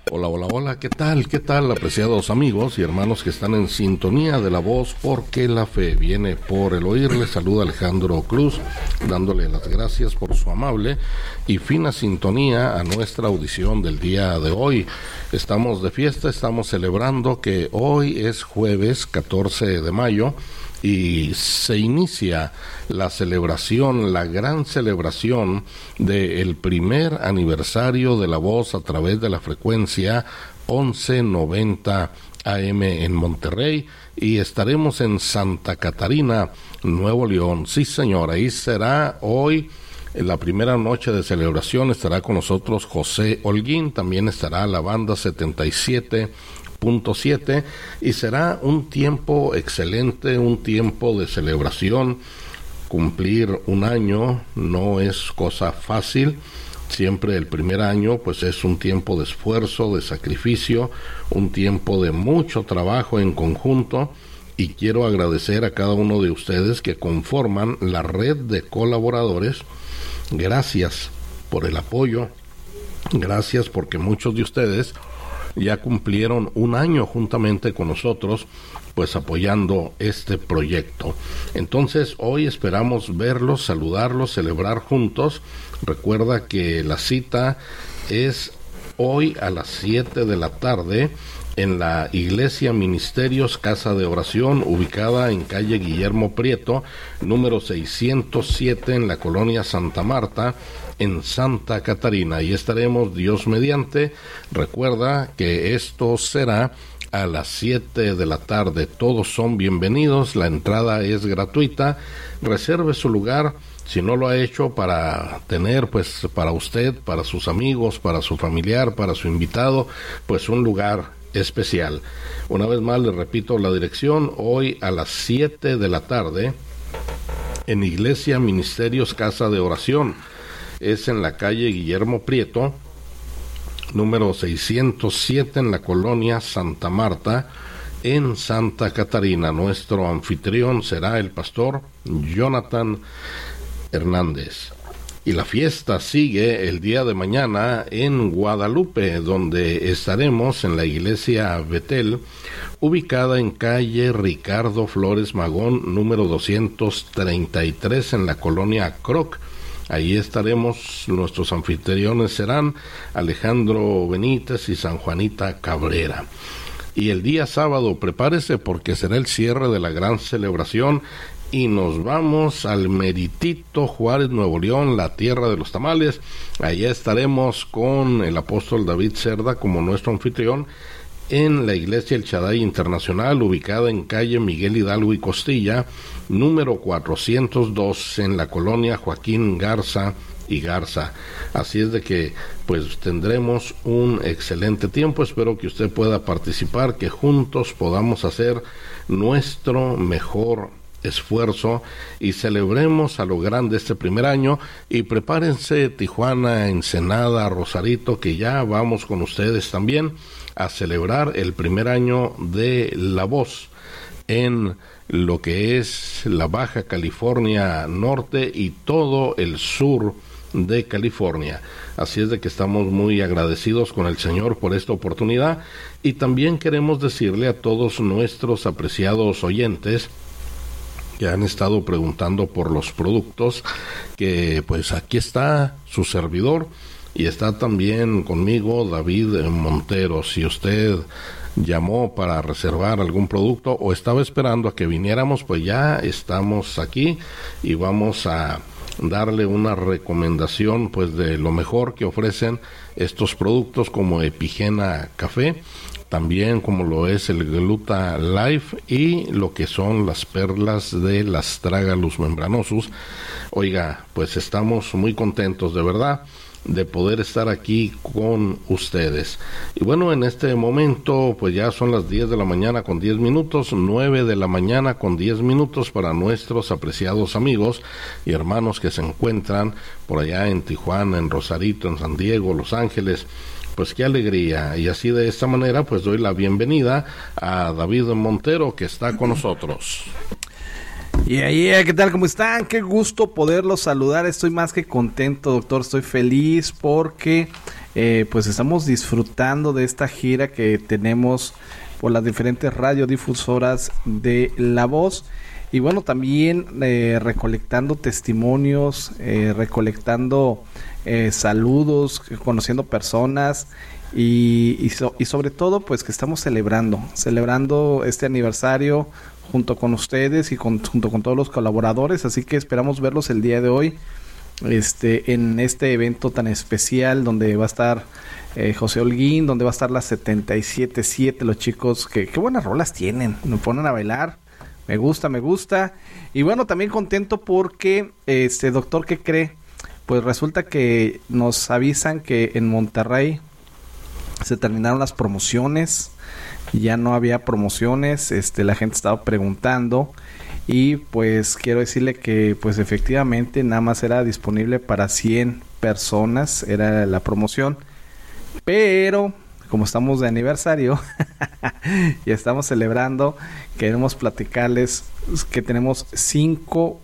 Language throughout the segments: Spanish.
Hola, hola, hola, ¿qué tal? ¿Qué tal, apreciados amigos y hermanos que están en sintonía de la voz? Porque la fe viene por el oír. Les saluda Alejandro Cruz, dándole las gracias por su amable y fina sintonía a nuestra audición del día de hoy. Estamos de fiesta, estamos celebrando que hoy es jueves 14 de mayo, y se inicia la celebración, la gran celebración del primer aniversario de La Voz a través de la frecuencia 1190 AM en Monterrey, y estaremos en Santa Catarina, Nuevo León. Sí, señor, ahí será hoy la primera noche de celebración. Estará con nosotros José Holguín, también estará la banda 77.7, y será un tiempo excelente, un tiempo de celebración. Cumplir un año no es cosa fácil. Siempre el primer año pues es un tiempo de esfuerzo, de sacrificio, un tiempo de mucho trabajo en conjunto, y quiero agradecer a cada uno de ustedes que conforman la red de colaboradores. Gracias por el apoyo, gracias porque muchos de ustedes ya cumplieron un año juntamente con nosotros, pues apoyando este proyecto. Entonces hoy esperamos verlos, saludarlos, celebrar juntos. Recuerda que la cita es hoy a las 7 de la tarde en la Iglesia Ministerios Casa de Oración, ubicada en calle Guillermo Prieto, número 607, en la colonia Santa Marta, en Santa Catarina. Y estaremos, Dios mediante. Recuerda que esto será a las 7 de la tarde. Todos son bienvenidos, la entrada es gratuita. Reserve su lugar, si no lo ha hecho, para tener, pues, para usted, para sus amigos, para su familiar, para su invitado, pues un lugar especial. Una vez más le repito la dirección: hoy a las 7 de la tarde en Iglesia Ministerios Casa de Oración. Es en la calle Guillermo Prieto, número 607, en la colonia Santa Marta, en Santa Catarina. Nuestro anfitrión será el pastor Jonathan Hernández. Y la fiesta sigue el día de mañana en Guadalupe, donde estaremos en la iglesia Betel, ubicada en calle Ricardo Flores Magón, número 233, en la colonia Croc. Ahí estaremos. Nuestros anfitriones serán Alejandro Benítez y San Juanita Cabrera. Y el día sábado, prepárese porque será el cierre de la gran celebración, y nos vamos al meritito Juárez, Nuevo León, la tierra de los tamales. Allá estaremos con el apóstol David Cerda como nuestro anfitrión, en la iglesia El Shaddai Internacional, ubicada en calle Miguel Hidalgo y Costilla, número 402, en la colonia Joaquín Garza y Garza. Así es de que pues tendremos un excelente tiempo. Espero que usted pueda participar, que juntos podamos hacer nuestro mejor esfuerzo y celebremos a lo grande este primer año. Y prepárense, Tijuana, Ensenada, Rosarito, que ya vamos con ustedes también a celebrar el primer año de La Voz en lo que es la Baja California Norte y todo el sur de California. Así es de que estamos muy agradecidos con el Señor por esta oportunidad, y también queremos decirle a todos nuestros apreciados oyentes que han estado preguntando por los productos, que pues aquí está su servidor, y está también conmigo David Montero. Si usted llamó para reservar algún producto o estaba esperando a que viniéramos, pues ya estamos aquí y vamos a darle una recomendación pues de lo mejor que ofrecen estos productos, como Epigena Café, también como lo es el Gluta Life y lo que son las perlas del Astragalus membranosus. Oiga, pues estamos muy contentos de verdad de poder estar aquí con ustedes. Y bueno, en este momento pues ya son las 10 de la mañana con 10 minutos, 9 de la mañana con 10 minutos para nuestros apreciados amigos y hermanos que se encuentran por allá en Tijuana, en Rosarito, en San Diego, Los Ángeles. Pues qué alegría. Y así, de esta manera, pues doy la bienvenida a David Montero, que está con nosotros. Y ahí, ¿qué tal? ¿Cómo están? Qué gusto poderlos saludar. Estoy más que contento, doctor. Estoy feliz porque pues estamos disfrutando de esta gira que tenemos por las diferentes radiodifusoras de La Voz. Y bueno, también recolectando testimonios, recolectando saludos, conociendo personas y sobre todo pues que estamos celebrando este aniversario junto con ustedes y junto con todos los colaboradores. Así que esperamos verlos el día de hoy en este evento tan especial donde va a estar José Holguín, donde va a estar la 77.7, los chicos que qué buenas rolas tienen, nos ponen a bailar. Me gusta. Y bueno, también contento porque, doctor, ¿qué cree? Pues resulta que nos avisan que en Monterrey se terminaron las promociones. Ya no había promociones. La gente estaba preguntando. Y pues quiero decirle que pues efectivamente nada más era disponible para 100 personas. Era la promoción. Pero como estamos de aniversario y estamos celebrando, queremos platicarles que tenemos 50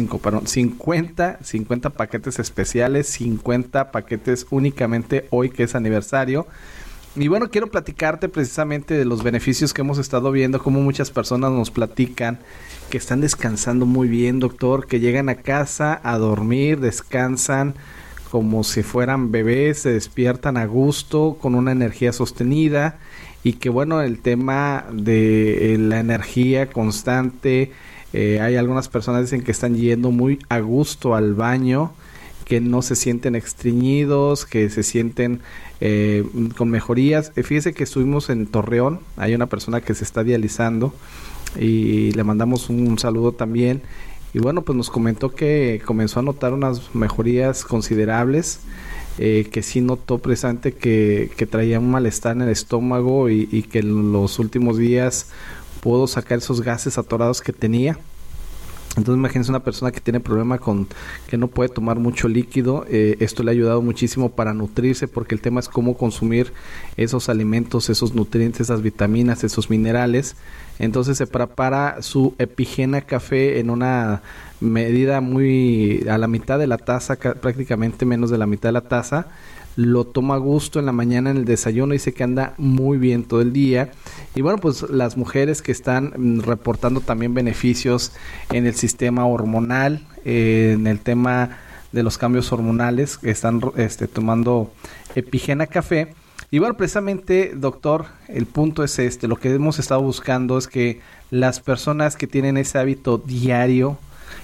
paquetes especiales, 50 paquetes únicamente hoy que es aniversario. Y bueno, quiero platicarte precisamente de los beneficios que hemos estado viendo, como muchas personas nos platican que están descansando muy bien, doctor, que llegan a casa a dormir, descansan como si fueran bebés, se despiertan a gusto, con una energía sostenida, y que bueno, el tema de la energía constante, hay algunas personas que dicen que están yendo muy a gusto al baño, que no se sienten estreñidos, que se sienten con mejorías. Fíjese que estuvimos en Torreón, hay una persona que se está dializando, y le mandamos un saludo también. Y bueno, pues nos comentó que comenzó a notar unas mejorías considerables, que sí notó precisamente que traía un malestar en el estómago y que en los últimos días pudo sacar esos gases atorados que tenía. Entonces imagínense una persona que tiene problema con que no puede tomar mucho líquido, esto le ha ayudado muchísimo para nutrirse, porque el tema es cómo consumir esos alimentos, esos nutrientes, esas vitaminas, esos minerales. Entonces se prepara su Epigena Café en una medida muy a la mitad de la taza, prácticamente menos de la mitad de la taza. Lo toma a gusto en la mañana en el desayuno, dice que anda muy bien todo el día. Y bueno, pues las mujeres que están reportando también beneficios en el sistema hormonal, en el tema de los cambios hormonales, que están tomando Epigena Café. Y bueno, precisamente, doctor, el punto es lo que hemos estado buscando es que las personas que tienen ese hábito diario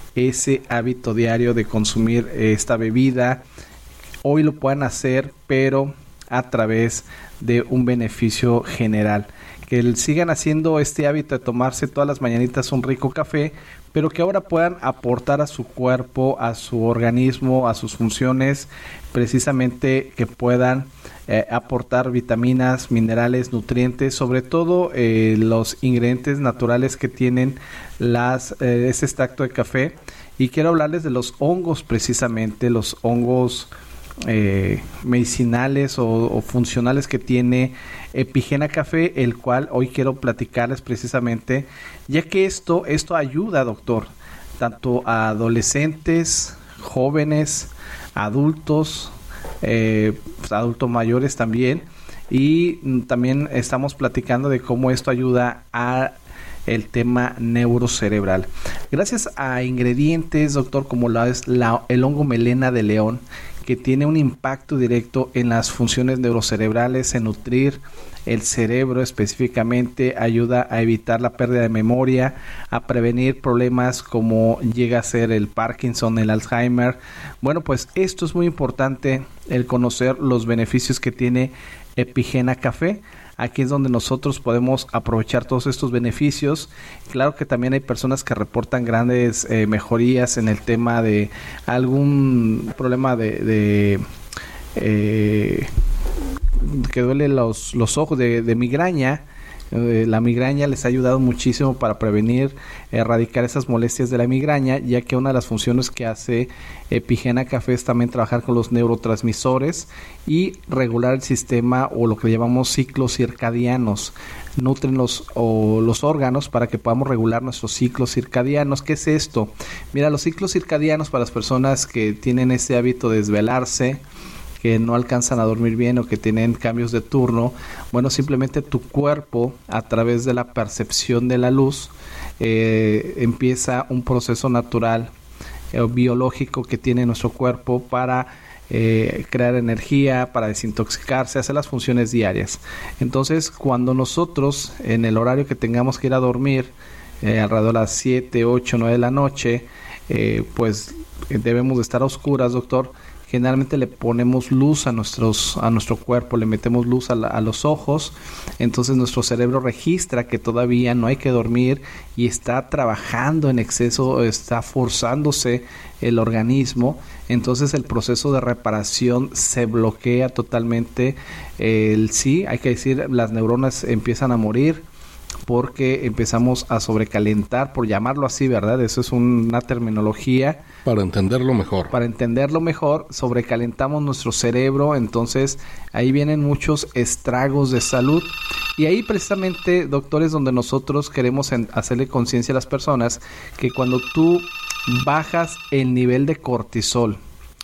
de consumir esta bebida, hoy lo puedan hacer, pero a través de un beneficio general. Que sigan haciendo este hábito de tomarse todas las mañanitas un rico café, pero que ahora puedan aportar a su cuerpo, a su organismo, a sus funciones, precisamente que puedan aportar vitaminas, minerales, nutrientes, sobre todo los ingredientes naturales que tienen este extracto de café. Y quiero hablarles de los hongos, precisamente los hongos medicinales o funcionales que tiene Epigena Café, el cual hoy quiero platicarles precisamente, ya que esto ayuda, doctor, tanto a adolescentes, jóvenes, adultos, adultos mayores también, y también estamos platicando de cómo esto ayuda a el tema neurocerebral. Gracias a ingredientes, doctor, como el hongo melena de león, que tiene un impacto directo en las funciones neurocerebrales, en nutrir el cerebro específicamente, ayuda a evitar la pérdida de memoria, a prevenir problemas como llega a ser el Parkinson, el Alzheimer. Bueno, pues esto es muy importante, el conocer los beneficios que tiene Epigena Café. Aquí es donde nosotros podemos aprovechar todos estos beneficios. Claro que también hay personas que reportan grandes mejorías en el tema de algún problema de que duele los ojos, de migraña. La migraña les ha ayudado muchísimo para prevenir, erradicar esas molestias de la migraña, ya que una de las funciones que hace Epigena Café es también trabajar con los neurotransmisores y regular el sistema o lo que llamamos ciclos circadianos. Nutren los órganos para que podamos regular nuestros ciclos circadianos. ¿Qué es esto? Mira, los ciclos circadianos, para las personas que tienen ese hábito de desvelarse, que no alcanzan a dormir bien o que tienen cambios de turno, bueno, simplemente tu cuerpo, a través de la percepción de la luz, empieza un proceso natural biológico que tiene nuestro cuerpo para crear energía, para desintoxicarse, hacer las funciones diarias. Entonces, cuando nosotros, en el horario que tengamos que ir a dormir, alrededor de las 7, 8, 9 de la noche, pues debemos de estar a oscuras, doctor. Generalmente le ponemos luz a nuestro cuerpo, le metemos luz a los ojos, entonces nuestro cerebro registra que todavía no hay que dormir y está trabajando en exceso, está forzándose el organismo, entonces el proceso de reparación se bloquea totalmente. Sí, hay que decir, las neuronas empiezan a morir, porque empezamos a sobrecalentar, por llamarlo así, ¿verdad? Eso es una terminología. Para entenderlo mejor. Para entenderlo mejor, sobrecalentamos nuestro cerebro, entonces ahí vienen muchos estragos de salud. Y ahí precisamente, doctores, donde nosotros queremos hacerle conciencia a las personas que cuando tú bajas el nivel de cortisol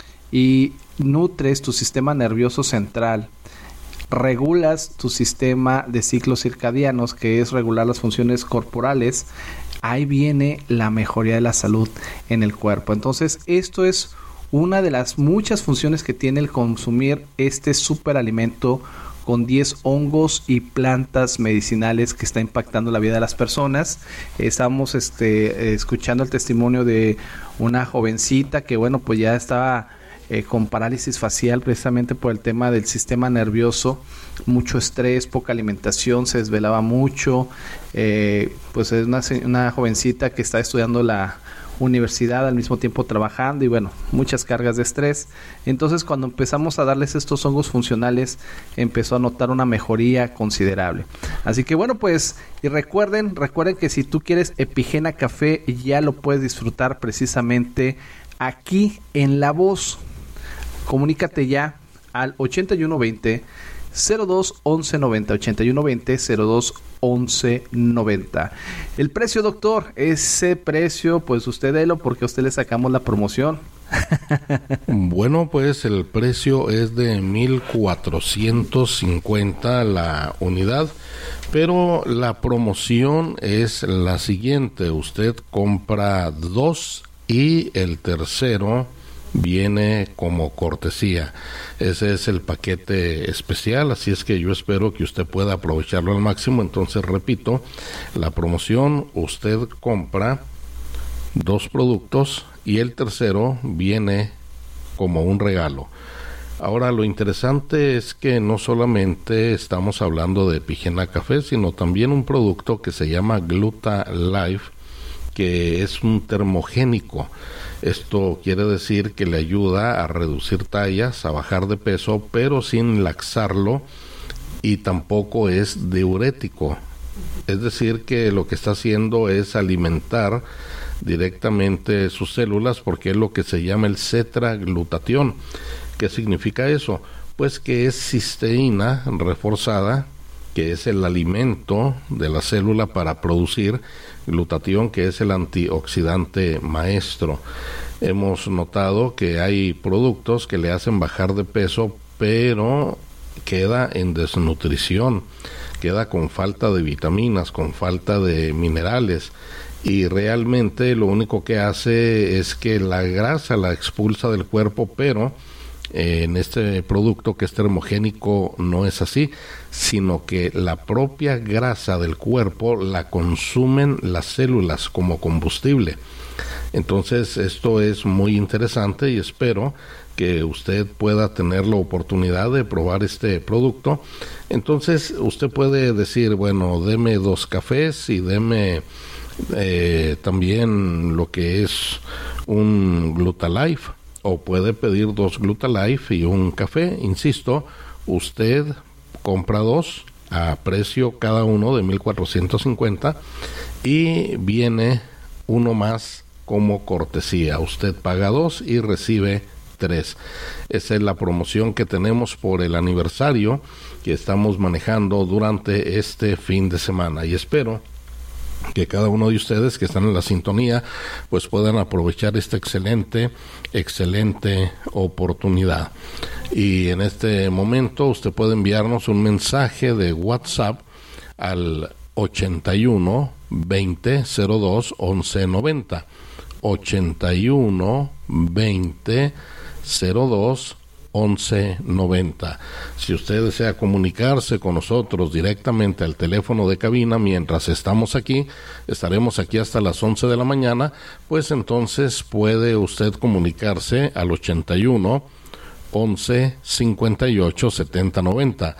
y nutres tu sistema nervioso central, regulas tu sistema de ciclos circadianos, que es regular las funciones corporales, ahí viene la mejoría de la salud en el cuerpo. Entonces, esto es una de las muchas funciones que tiene el consumir este superalimento con 10 hongos y plantas medicinales que está impactando la vida de las personas. Estamos escuchando el testimonio de una jovencita que, bueno, pues ya estaba con parálisis facial precisamente por el tema del sistema nervioso, mucho estrés, poca alimentación, se desvelaba mucho, pues es una jovencita que está estudiando la universidad al mismo tiempo trabajando y bueno, muchas cargas de estrés. Entonces, cuando empezamos a darles estos hongos funcionales, empezó a notar una mejoría considerable. Así que bueno, pues, y recuerden que si tú quieres Epigena Café, ya lo puedes disfrutar precisamente aquí en La Voz. Comunícate ya al 8120 02 11 90, 8120 02 11 90. El precio, doctor, ese precio, pues usted délo porque a usted le sacamos la promoción. Bueno, pues el precio es de 1,450 la unidad, pero la promoción es la siguiente: usted compra 2 y el tercero viene como cortesía. Ese es el paquete especial, así es que yo espero que usted pueda aprovecharlo al máximo. Entonces, repito, la promoción: usted compra 2 productos y el tercero viene como un regalo. Ahora, lo interesante es que no solamente estamos hablando de Epigena Café, sino también un producto que se llama Gluta Life, que es un termogénico. Esto quiere decir que le ayuda a reducir tallas, a bajar de peso, pero sin laxarlo, y tampoco es diurético. Es decir, que lo que está haciendo es alimentar directamente sus células, porque es lo que se llama el cetraglutatión. ¿Qué significa eso? Pues que es cisteína reforzada, que es el alimento de la célula para producir glutatión, que es el antioxidante maestro. Hemos notado que hay productos que le hacen bajar de peso, pero queda en desnutrición, queda con falta de vitaminas, con falta de minerales, y realmente lo único que hace es que la grasa la expulsa del cuerpo, pero en este producto que es termogénico no es así, sino que la propia grasa del cuerpo la consumen las células como combustible. Entonces, esto es muy interesante y espero que usted pueda tener la oportunidad de probar este producto. Entonces, usted puede decir, bueno, deme 2 cafés y deme también lo que es un Glutalife, o puede pedir 2 Glutalife y un café. Insisto, usted compra 2 a precio cada uno de 1,450 y viene uno más como cortesía. Usted paga 2 y recibe 3. Esa es la promoción que tenemos por el aniversario que estamos manejando durante este fin de semana, y espero que cada uno de ustedes que están en la sintonía pues puedan aprovechar esta excelente oportunidad. Y en este momento usted puede enviarnos un mensaje de WhatsApp al 81 20 02 11 90, 81 20 02 1190. Si usted desea comunicarse con nosotros directamente al teléfono de cabina mientras estamos aquí, estaremos aquí hasta las 11 de la mañana, pues entonces puede usted comunicarse al 81 11 58 70 90,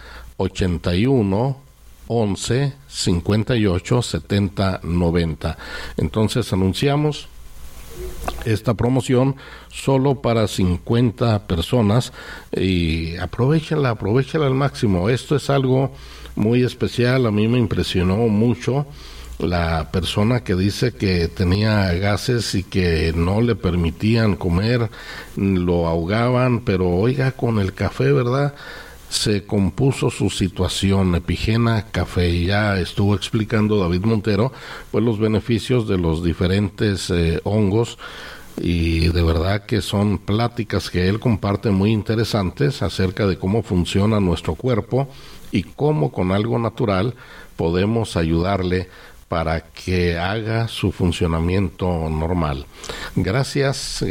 81 11 58 70 90. Entonces anunciamos esta promoción solo para 50 personas y aprovechenla al máximo. Esto es algo muy especial. A mí me impresionó mucho la persona que dice que tenía gases y que no le permitían comer, lo ahogaban, pero oiga, con el café, ¿verdad?, se compuso su situación. Epigena Café, ya estuvo explicando David Montero pues los beneficios de los diferentes hongos, y de verdad que son pláticas que él comparte muy interesantes acerca de cómo funciona nuestro cuerpo y cómo con algo natural podemos ayudarle para que haga su funcionamiento normal. Gracias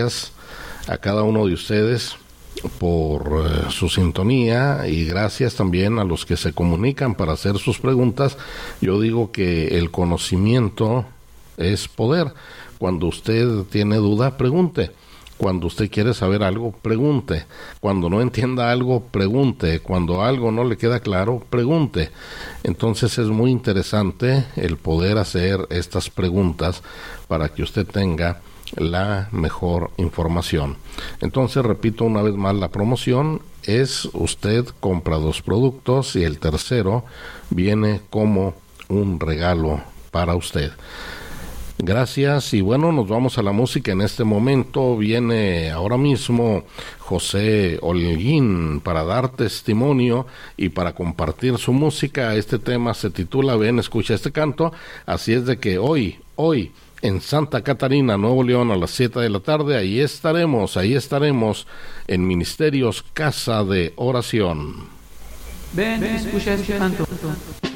a cada uno de ustedes por su sintonía, y gracias también a los que se comunican para hacer sus preguntas. Yo digo que el conocimiento es poder. Cuando usted tiene duda, pregunte. Cuando usted quiere saber algo, pregunte. Cuando no entienda algo, pregunte. Cuando algo no le queda claro, pregunte. Entonces es muy interesante el poder hacer estas preguntas para que usted tenga la mejor información. Entonces repito una vez más, la promoción es: usted compra 2 productos y el tercero viene como un regalo para usted. Gracias, y bueno, nos vamos a la música. En este momento viene ahora mismo José Holguín para dar testimonio y para compartir su música. Este tema se titula Ven, escucha este canto. Así es de que hoy en Santa Catarina, Nuevo León, a las 7 de la tarde, ahí estaremos en Ministerios Casa de Oración. Ven, escucha este canto.